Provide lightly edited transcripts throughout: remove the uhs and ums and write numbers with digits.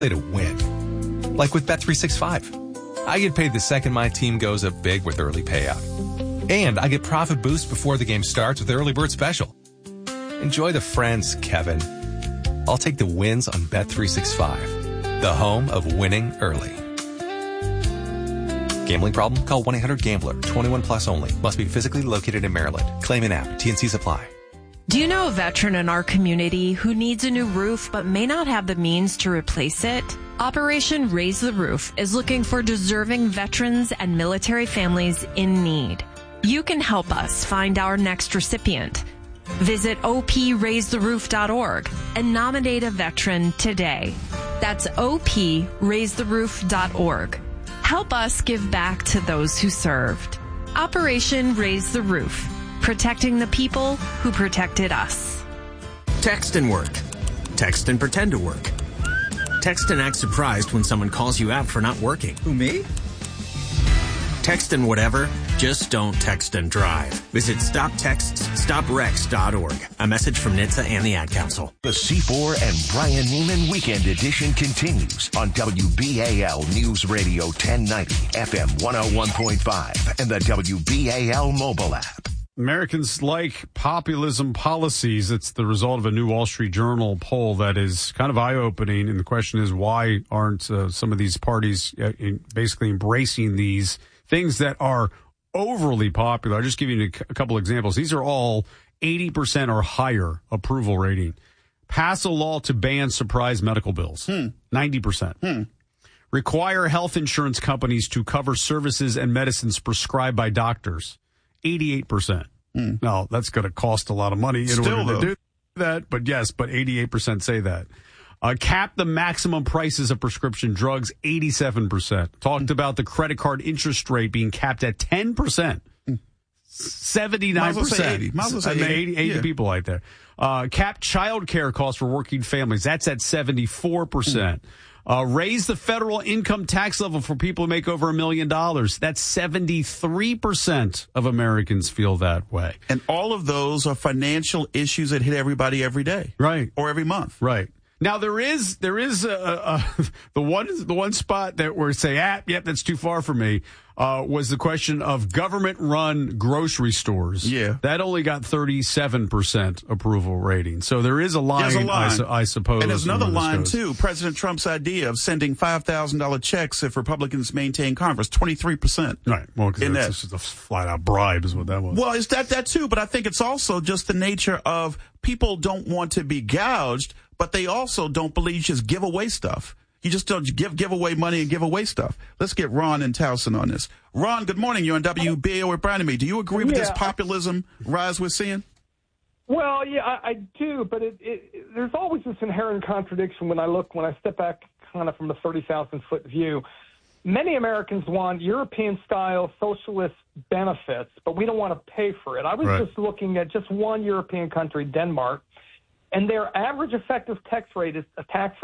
to win. Like with Bet365. I get paid the second my team goes up big with early payout. And I get profit boost before the game starts with the Early Bird Special. Enjoy the friends, Kevin. I'll take the wins on Bet365, the home of winning early. Gambling problem? Call 1-800-GAMBLER. 21 plus only. Must be physically located in Maryland. Claim in app. T&Cs apply. Do you know a veteran in our community who needs a new roof but may not have the means to replace it? Operation Raise the Roof is looking for deserving veterans and military families in need. You can help us find our next recipient. Visit opraisetheroof.org and nominate a veteran today. That's opraisetheroof.org. Help us give back to those who served. Operation Raise the Roof, protecting the people who protected us. Text and work. Text and pretend to work. Text and act surprised when someone calls you out for not working. Who, me? Text and whatever, just don't text and drive. Visit StopTextsStopWrecks.org. A message from NHTSA and the Ad Council. The C4 and Brian Neiman Weekend Edition continues on WBAL News Radio 1090, FM 101.5, and the WBAL mobile app. Americans like populism policies. It's the result of a new Wall Street Journal poll that is kind of eye-opening. And the question is, why aren't some of these parties basically embracing these things that are overly popular? I'll just give you a couple examples. These are all 80% or higher approval rating. Pass a law to ban surprise medical bills. 90%. Require health insurance companies to cover services and medicines prescribed by doctors. 88%. Now, that's going to cost a lot of money in order to do that. But yes, but 88% say that. Cap the maximum prices of prescription drugs, 87%. Talked about the credit card interest rate being capped at 10%. 79%. Might as well say 80. 80 people like that. Cap child care costs for working families. That's at 74%. Raise the federal income tax level for people who make over $1 million. That's 73% of Americans feel that way. And all of those are financial issues that hit everybody every day. Right. Or every month. Right. Now, there is the one spot that we're saying, yep, that's too far for me, was the question of government-run grocery stores. Yeah. That only got 37% approval rating. So there is a line, I suppose. And there's another line, too. President Trump's idea of sending $5,000 checks if Republicans maintain Congress, 23%. Right. Well, because that's just a flat-out bribe is what that was. Well, it's that too, but I think it's also just the nature of people don't want to be gouged, but they also don't believe you just give away stuff. You just don't give away money and give away stuff. Let's get Ron and Towson on this. Ron, good morning. You're on WBAL with Brian and me. Do you agree with this populism rise we're seeing? Well, yeah, I do, but there's always this inherent contradiction when I step back kind of from the 30,000-foot view. Many Americans want European-style socialist benefits, but we don't want to pay for it. I was just looking at just one European country, Denmark, and their average effective tax rate is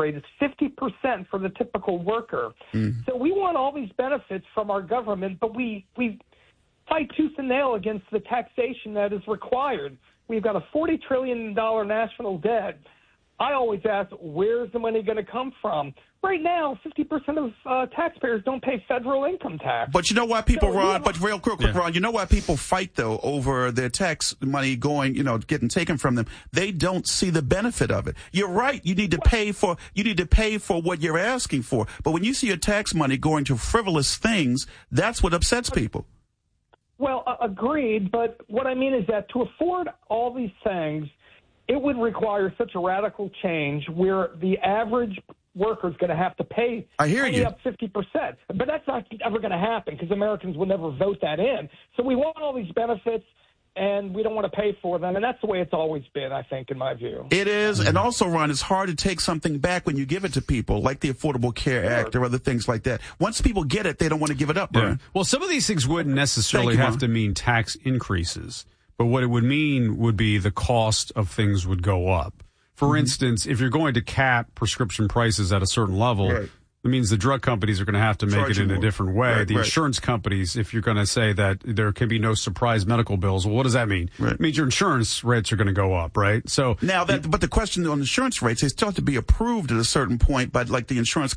50% for the typical worker. So we want all these benefits from our government, but we fight tooth and nail against the taxation that is required. We've got a $40 trillion national debt. I always ask, where's the money going to come from? Right now, 50% of taxpayers don't pay federal income tax. But you know why people, Ron, Ron, you know why people fight, though, over their tax money going, getting taken from them? They don't see the benefit of it. You're right. You need to pay for what you're asking for. But when you see your tax money going to frivolous things, that's what upsets people. Well, agreed. But what I mean is that to afford all these things, it would require such a radical change where the average worker is going to have to pay up 50%. But that's not ever going to happen because Americans will never vote that in. So we want all these benefits, and we don't want to pay for them. And that's the way it's always been, I think, in my view. It is. And also, Ron, it's hard to take something back when you give it to people, like the Affordable Care Act or other things like that. Once people get it, they don't want to give it up, Brian. Well, some of these things wouldn't necessarily have to mean tax increases. But what it would mean would be the cost of things would go up. For instance, if you're going to cap prescription prices at a certain level, It means the drug companies are going to have to make it in a different way. Right, the insurance companies, if you're going to say that there can be no surprise medical bills, well, what does that mean? Right. It means your insurance rates are going to go up, right? So now, but the question on insurance rates, they still have to be approved at a certain point by like the insurance